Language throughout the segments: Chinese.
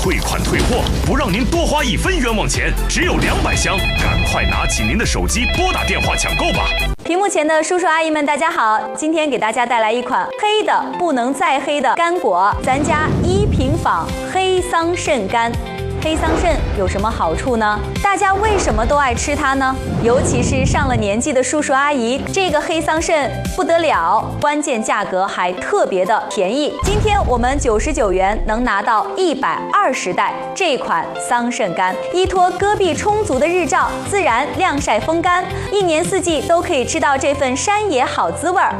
退款退货，不让您多花1分冤枉钱，只有200箱，赶快拿起您的手机拨打电话抢购吧！ 屏幕前的叔叔阿姨们，大家好！今天给大家带来一款黑的不能再黑的干果，咱家1平坊黑桑葚干。黑桑葚有什么好处呢？大家为什么都爱吃它呢？尤其是上了年纪的叔叔阿姨，这个黑桑葚不得了，关键价格还特别的便宜。今天我们99元能拿到120袋这款桑葚干，依托戈壁充足的日照，自然晾晒风干，1年4季都可以吃到这份山野好滋味儿。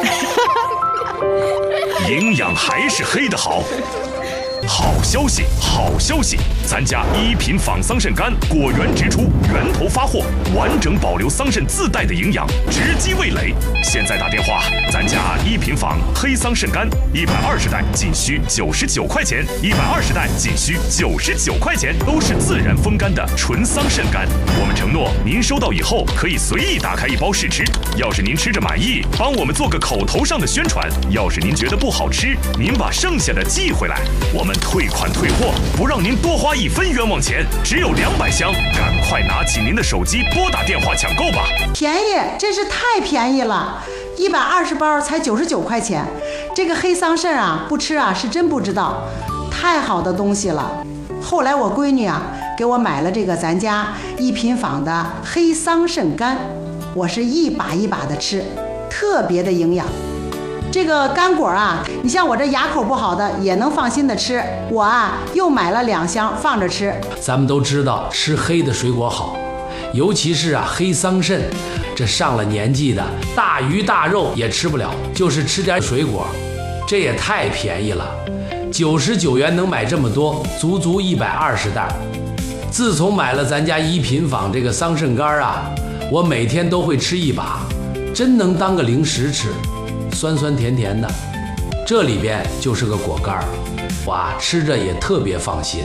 营养还是黑的好。好消息，好消息！咱家1平坊桑葚干果园直出，源头发货，完整保留桑葚自带的营养，直击味蕾。现在打电话，咱家1平坊黑桑葚干120袋仅需99块钱，120袋仅需99块钱，都是自然风干的纯桑葚干。我们承诺，您收到以后可以随意打开1包试吃。要是您吃着满意，帮我们做个口头上的宣传；要是您觉得不好吃，您把剩下的寄回来，我们退款退货，不让您多花1分冤枉钱，只有200箱，赶快拿起您的手机拨打电话抢购吧！ 便宜，真是太便宜了，120包才99块钱。这个黑桑葚啊，不吃啊是真不知道，太好的东西了。后来我闺女啊给我买了这个咱家1平坊的黑桑葚干，我是一把一把的吃，特别的营养。这个干果啊，你像我这牙口不好的也能放心的吃，我啊又买了2箱放着吃。 咱们都知道吃黑的水果好，尤其是黑桑葚，这上了年纪的大鱼大肉也吃不了，就是吃点水果，这也太便宜了，99元能买这么多，足足120袋。自从买了咱家1平坊这个桑葚干啊，我每天都会吃1把，真能当个零食吃。酸酸甜甜的，这里边就是个果干儿，哇，吃着也特别放心。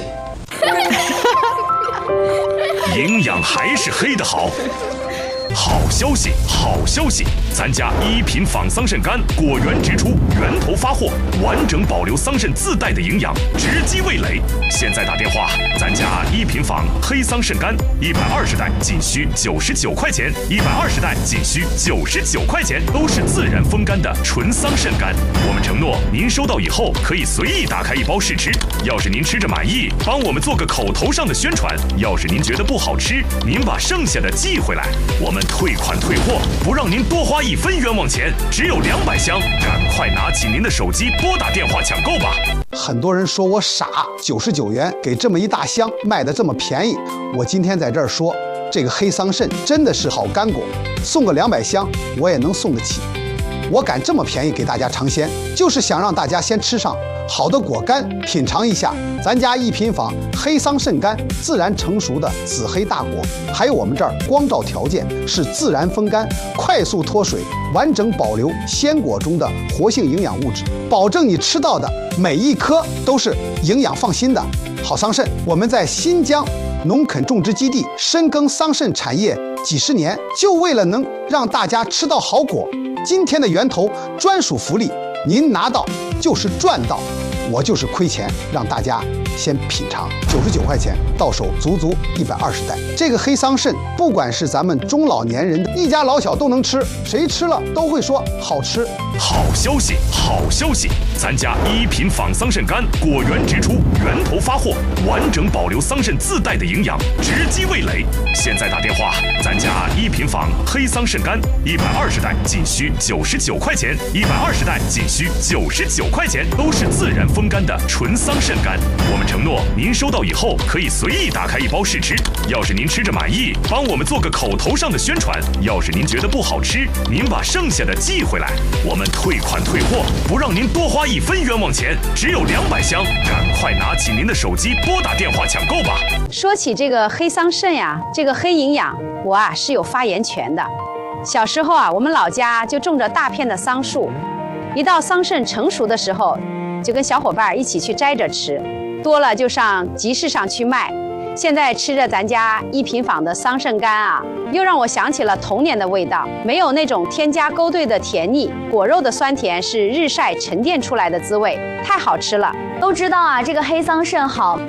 营养还是黑的好。好消息，好消息！咱家1平坊桑葚干果园直出，源头发货，完整保留桑葚自带的营养，直击味蕾。现在打电话，咱家1平坊黑桑葚干120袋仅需99块钱，120袋仅需99块钱，都是自然风干的纯桑葚干。我们承诺，您收到以后可以随意打开1包试吃。要是您吃着满意，帮我们做个口头上的宣传；要是您觉得不好吃，您把剩下的寄回来，我们退款退货，不让您多花1分冤枉钱，只有200箱，赶快拿起您的手机拨打电话抢购吧！ 很多人说我傻，99元给这么一大箱卖得这么便宜，我今天在这儿说，这个黑桑葚真的是好干果，送个200箱我也能送得起。我敢这么便宜给大家尝鲜，就是想让大家先吃上好的果干，品尝一下咱家1平坊黑桑葚干自然成熟的紫黑大果，还有我们这儿光照条件是自然风干，快速脱水，完整保留鲜果中的活性营养物质，保证你吃到的每一颗都是营养放心的好桑葚。我们在新疆农垦种植基地深耕桑葚产业几十年，就为了能让大家吃到好果。今天的源头专属福利，您拿到就是赚到，我就是亏钱让大家先品尝，99块钱到手足足120袋。这个黑桑葚，不管是咱们中老年人一家老小都能吃，谁吃了都会说好吃。 好消息，好消息！咱家1平坊桑葚干果园直出，源头发货，完整保留桑葚自带的营养，直击味蕾。现在打电话，咱家1平坊黑桑葚干120袋仅需99块钱，120袋仅需99块钱，都是自然风干的纯桑葚干。我们承诺，您收到以后可以随意打开1包试吃。要是您吃着满意，帮我们做个口头上的宣传；要是您觉得不好吃，您把剩下的寄回来，我们退款退货，不让您多花1分冤枉钱，只有200箱，赶快拿起您的手机拨打电话抢购吧！ 说起这个黑桑葚呀，这个黑营养，我是有发言权的。小时候我们老家就种着大片的桑树，一到桑葚成熟的时候，就跟小伙伴一起去摘着吃，多了就上集市上去卖。现在吃着咱家1平坊的桑葚干又让我想起了童年的味道，没有那种添加勾兑的甜腻，果肉的酸甜是日晒沉淀出来的滋味，太好吃了。 都知道这个黑桑葚好。